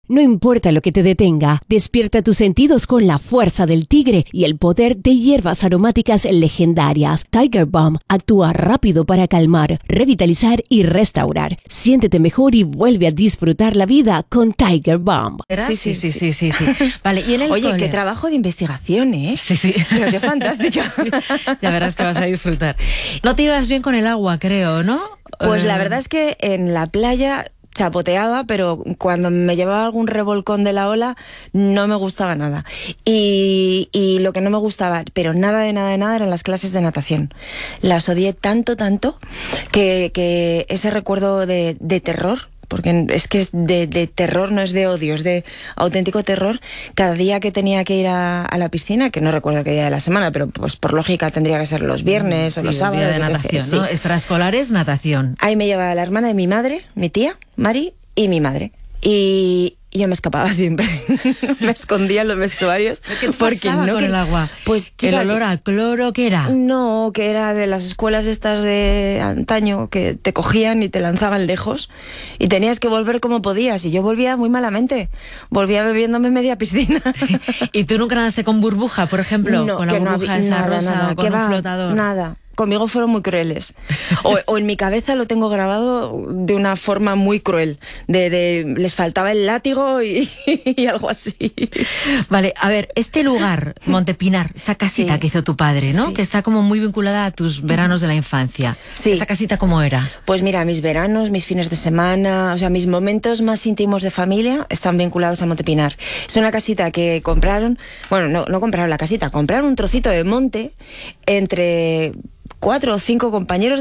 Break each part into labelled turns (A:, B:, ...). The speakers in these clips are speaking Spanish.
A: No importa lo que te detenga, despierta tus sentidos con la fuerza del tigre y el poder de hierbas aromáticas legendarias. Tiger Balm actúa rápido para calmar, revitalizar y restaurar. Siéntete mejor y vuelve a disfrutar la vida con Tiger Balm.
B: Sí. Vale, y en el
C: Oye,
B: cole.
C: qué trabajo de investigación, ¿eh?
B: Sí.
C: Pero qué fantástica.
B: Ya verás que vas a disfrutar. No te ibas bien con el agua, creo, ¿no?
C: Pues la verdad es que en la playa chapoteaba, pero cuando me llevaba algún revolcón de la ola no me gustaba nada. Y lo que no me gustaba, pero nada de nada, eran las clases de natación. Las odié tanto, que ese recuerdo de terror, porque es que es de terror, no es de odio, es de auténtico terror. Cada día que tenía que ir a la piscina, que no recuerdo qué día de la semana, pero pues por lógica tendría que ser los viernes o los sábados.
B: Día de natación, ¿no? Extraescolares, natación.
C: Ahí me llevaba la hermana de mi madre, mi tía, Mari, y mi madre. Y yo me escapaba siempre. Me escondía en los vestuarios.
B: ¿Qué pasaba con el agua?
C: Pues, chica,
B: ¿el olor a cloro qué era?
C: No, que era de las escuelas estas de antaño que te cogían y te lanzaban lejos y tenías que volver como podías. Y yo volvía muy malamente. Volvía bebiéndome media piscina.
B: ¿Y tú nunca nadaste con burbuja, por ejemplo?
C: No,
B: con la burbuja esa rosa o con un flotador.
C: Nada. Conmigo fueron muy crueles. O en mi cabeza lo tengo grabado de una forma muy cruel. Les faltaba el látigo y algo así.
B: Vale, a ver, este lugar, Montepinar, esta casita que hizo tu padre, ¿no?
C: Sí.
B: Que está como muy vinculada a tus veranos de la infancia.
C: Sí.
B: ¿Esta casita cómo era?
C: Pues mira, mis veranos, mis fines de semana, o sea, mis momentos más íntimos de familia están vinculados a Montepinar. Es una casita que compraron, bueno, no compraron la casita, compraron un trocito de monte entre 4 o 5 compañeros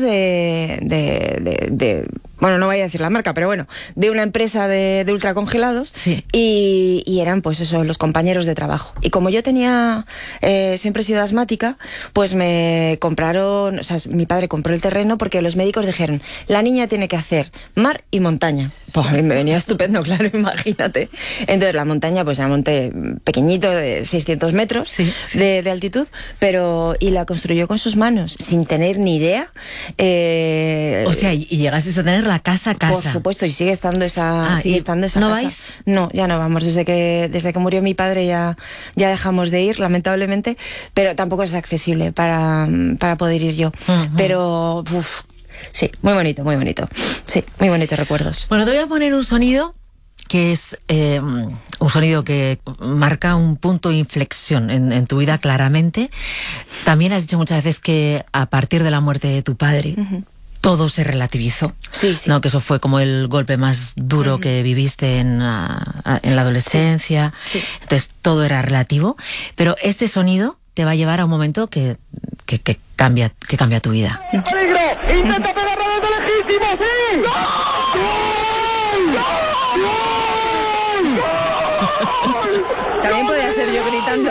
C: bueno, no voy a decir la marca, pero bueno, de una empresa de ultracongelados.
B: Sí.
C: Y eran pues eso, los compañeros de trabajo. Y como yo tenía, siempre he sido asmática, pues me compraron, o sea, mi padre compró el terreno porque los médicos dijeron, la niña tiene que hacer mar y montaña. Pues a mí me venía estupendo, claro, imagínate. Entonces la montaña, pues era un monte pequeñito de 600 metros de altitud, y la construyó con sus manos, sin tener ni idea.
B: O sea, y llegaste a tener la casa.
C: Por supuesto, y sigue estando esa casa.
B: ¿No vais?
C: No, ya no vamos. Desde que murió mi padre ya dejamos de ir, lamentablemente, pero tampoco es accesible para poder ir yo. Pero, sí, muy bonito. Sí, muy bonitos recuerdos.
B: Bueno, te voy a poner un sonido que es un sonido que marca un punto de inflexión en tu vida claramente. También has dicho muchas veces que a partir de la muerte de tu padre todo se relativizó.
C: Sí.
B: ¿No? Que eso fue como el golpe más duro que viviste en la adolescencia.
C: Sí.
B: Entonces todo era relativo. Pero este sonido te va a llevar a un momento que cambia tu vida.
D: ¡Peligro! ¡Intenta pegar desde legítimo! ¡Sí!
C: También podía ser yo gritando.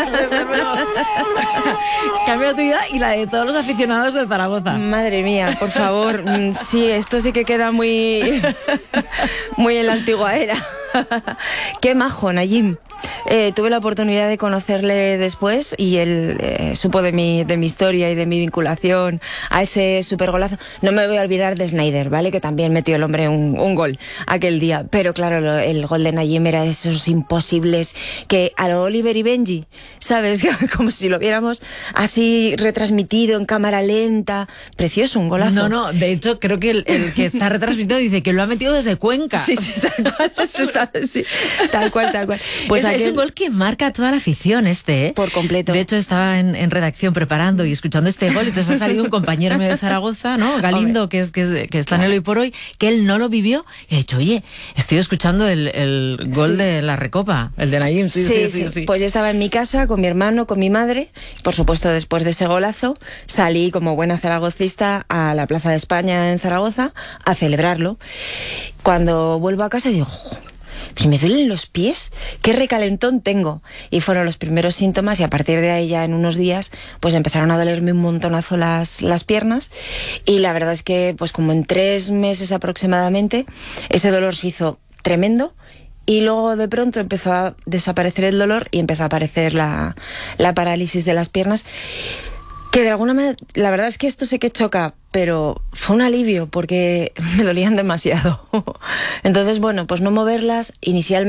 B: O sea, cambia tu vida y la de todos los aficionados del Zaragoza.
C: Madre mía, por favor. Sí, esto sí que queda muy en la antigua era. Qué majo, Nayim. Tuve la oportunidad de conocerle después y él supo de mi historia y de mi vinculación a ese supergolazo. No me voy a olvidar de Snyder, ¿vale? Que también metió el hombre un gol aquel día. Pero claro, el gol de Nayim era de esos imposibles que a lo Oliver y Benji, ¿sabes? Como si lo viéramos así retransmitido en cámara lenta. Precioso, un golazo.
B: No, de hecho creo que el que está retransmitido dice que lo ha metido desde Cuenca.
C: Sí, tal cual, se sabe, sí. Tal cual. Pues
B: es un gol que marca a toda la afición ¿eh?
C: Por completo.
B: De hecho, estaba en redacción preparando y escuchando este gol y entonces ha salido un compañero mío de Zaragoza, ¿no? Galindo, que está en el Hoy por Hoy, que él no lo vivió y ha dicho, oye, estoy escuchando el gol de la Recopa, el de Nayim. Sí.
C: Pues yo estaba en mi casa con mi hermano, con mi madre. Por supuesto, después de ese golazo, salí como buena zaragocista a la Plaza de España en Zaragoza a celebrarlo. Cuando vuelvo a casa digo, pues me duelen los pies, qué recalentón tengo. Y fueron los primeros síntomas y a partir de ahí ya en unos días pues empezaron a dolerme un montonazo las piernas y la verdad es que pues como en 3 meses aproximadamente ese dolor se hizo tremendo y luego de pronto empezó a desaparecer el dolor y empezó a aparecer la parálisis de las piernas. Que de alguna manera, la verdad es que esto sé que choca, pero fue un alivio porque me dolían demasiado. Entonces, bueno, pues no moverlas inicialmente.